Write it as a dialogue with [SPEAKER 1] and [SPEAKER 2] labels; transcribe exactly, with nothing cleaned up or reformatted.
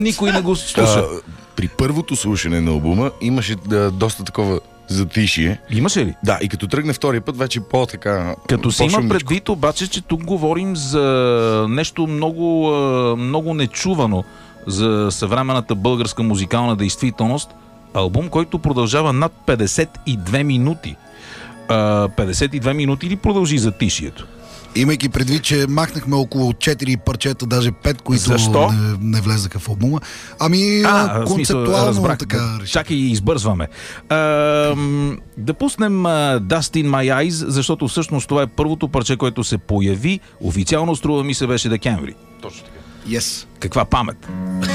[SPEAKER 1] Никой не го слуша.
[SPEAKER 2] А, при първото слушане на албума имаше да, доста такова затишие.
[SPEAKER 1] Имаше ли?
[SPEAKER 2] Да, и като тръгне втория път, вече по-така...
[SPEAKER 1] Като се има предвид обаче, че тук говорим за нещо много, много нечувано за съвременната българска музикална действителност. Албум, който продължава над петдесет и две минути. петдесет и две минути ли продължи затишието?
[SPEAKER 3] Имайки предвид, че махнахме около четири парчета, даже пет, които
[SPEAKER 1] Защо?
[SPEAKER 3] не, не влезаха в албума. Ами,
[SPEAKER 1] а,
[SPEAKER 3] концептуално
[SPEAKER 1] разбрах,
[SPEAKER 3] така
[SPEAKER 1] да,
[SPEAKER 3] реших.
[SPEAKER 1] чакай и избързваме. А, да пуснем uh, Dust in My Eyes, защото всъщност това е първото парче, което се появи. Официално, струва ми се, беше декември.
[SPEAKER 2] Точно така.
[SPEAKER 3] Yes.
[SPEAKER 1] Каква памет!